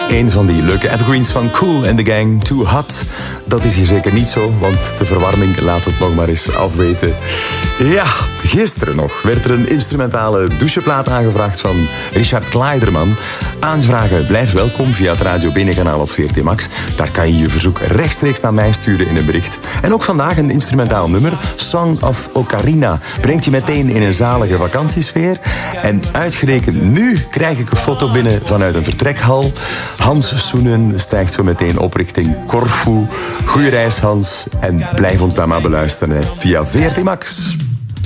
Een van die leuke evergreens van Kool and the Gang, Too Hot. Dat is hier zeker niet zo, want de verwarming laat het nog maar eens afweten. Ja, gisteren nog werd er een instrumentale doucheplaat aangevraagd van Richard Kleiderman. Aanvragen blijft welkom via het Radio Bene-kanaal of VRT Max. Daar kan je je verzoek rechtstreeks naar mij sturen in een bericht. En ook vandaag een instrumentaal nummer, Song of Ocarina. Brengt je meteen in een zalige vakantiesfeer. En uitgerekend nu krijg ik een foto binnen vanuit een vertrekhal. Hans Soenen stijgt zo meteen op richting Corfu. Goeie reis, Hans. En blijf ons daar maar beluisteren via VRT Max.